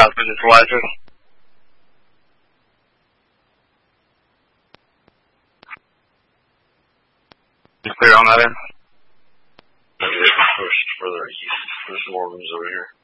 south of neutralizer. You clear on that end? Maybe they can push further east. There's more rooms over here.